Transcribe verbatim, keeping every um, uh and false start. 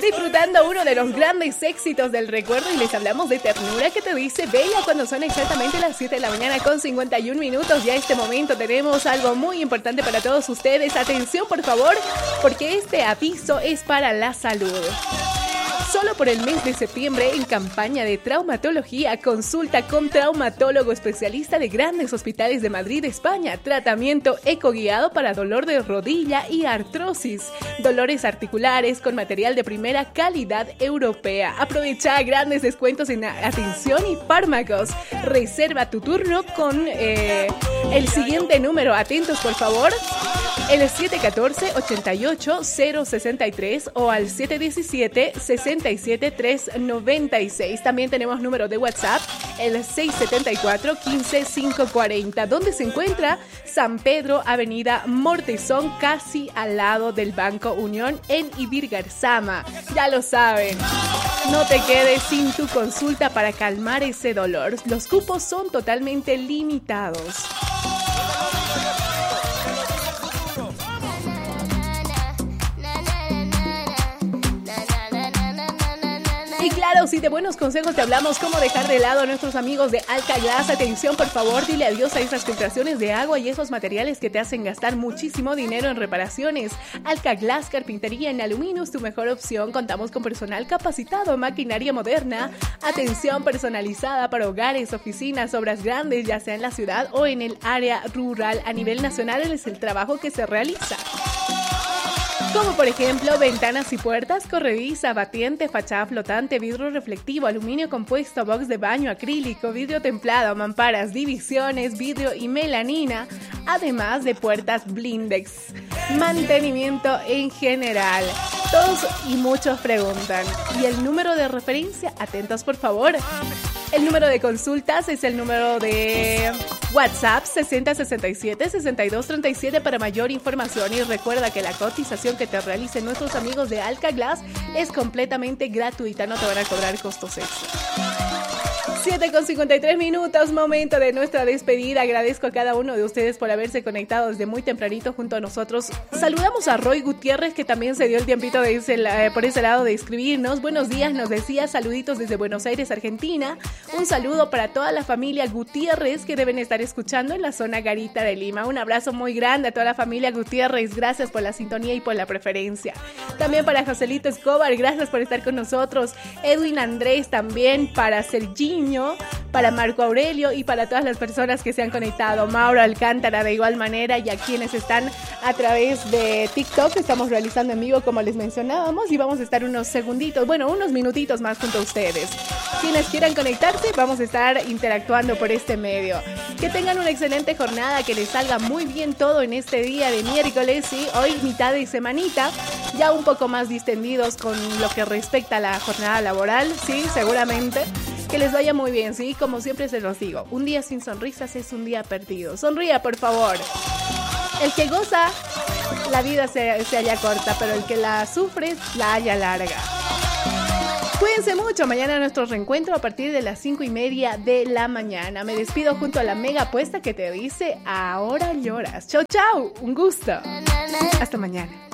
Disfrutando uno de los grandes éxitos del recuerdo y les hablamos de Ternura, que te dice Bella cuando son exactamente las siete de la mañana con cincuenta y un minutos. Ya a este momento tenemos algo muy importante para todos ustedes. Atención, por favor, porque este aviso es para la salud. Solo por el mes de septiembre, en campaña de traumatología, consulta con traumatólogo especialista de grandes hospitales de Madrid, España. Tratamiento ecoguiado para dolor de rodilla y artrosis. Dolores articulares con material de primera calidad europea. Aprovecha grandes descuentos en atención y fármacos. Reserva tu turno con eh, el siguiente número. Atentos, por favor. El siete uno cuatro, ocho ocho cero seis tres o al siete uno siete, seis siete tres nueve seis. También tenemos número de WhatsApp, el seis siete cuatro, uno cinco, cinco cuatro cero, donde se encuentra San Pedro, Avenida Mortezón, casi al lado del Banco Unión en Ibirgarzama. Ya lo saben, no te quedes sin tu consulta para calmar ese dolor. Los cupos son totalmente limitados. Y claro, si de buenos consejos te hablamos cómo dejar de lado a nuestros amigos de Alcaglass. Atención, por favor, dile adiós a esas filtraciones de agua y esos materiales que te hacen gastar muchísimo dinero en reparaciones. Alcaglass Carpintería en Aluminio es tu mejor opción. Contamos con personal capacitado, maquinaria moderna, atención personalizada para hogares, oficinas, obras grandes, ya sea en la ciudad o en el área rural. A nivel nacional es el trabajo que se realiza. Como por ejemplo, ventanas y puertas, corrediza, batiente, fachada flotante, vidrio reflectivo, aluminio compuesto, box de baño, acrílico, vidrio templado, mamparas, divisiones, vidrio y melanina, además de puertas blindex. Mantenimiento en general. Todos y muchos preguntan. ¿Y el número de referencia? Atentos, por favor. El número de consultas es el número de WhatsApp sesenta sesenta y siete, sesenta y dos treinta y siete para mayor información. Y recuerda que la cotización que te realicen nuestros amigos de Alcaglass es completamente gratuita, no te van a cobrar costos extra. siete con cincuenta y tres minutos, momento de nuestra despedida. Agradezco a cada uno de ustedes por haberse conectado desde muy tempranito junto a nosotros. Saludamos a Roy Gutiérrez, que también se dio el tiempito de irse eh, por ese lado de escribirnos. Buenos días, nos decía, saluditos desde Buenos Aires, Argentina. Un saludo para toda la familia Gutiérrez que deben estar escuchando en la zona Garita de Lima. Un abrazo muy grande a toda la familia Gutiérrez. Gracias por la sintonía y por la preferencia. También para Joselito Escobar, gracias por estar con nosotros. Edwin Andrés también, para Sergiño, para Marco Aurelio y para todas las personas que se han conectado. Mauro Alcántara de igual manera, y a quienes están a través de TikTok. Estamos realizando en vivo, como les mencionábamos, y vamos a estar unos segunditos, bueno, unos minutitos más junto a ustedes. Quienes quieran conectarse, vamos a estar interactuando por este medio. Que tengan una excelente jornada, que les salga muy bien todo en este día de miércoles, y hoy mitad de semanita, ya un poco más distendidos con lo que respecta a la jornada laboral, sí, seguramente. Que les vaya muy bien, ¿sí? Como siempre se los digo, un día sin sonrisas es un día perdido. Sonría, por favor. El que goza, la vida se, se halla corta, pero el que la sufre, la halla larga. Cuídense mucho, mañana nuestro reencuentro a partir de las cinco y media de la mañana. Me despido junto a la mega apuesta que te dice, ahora lloras. Chau, chau, un gusto. Hasta mañana.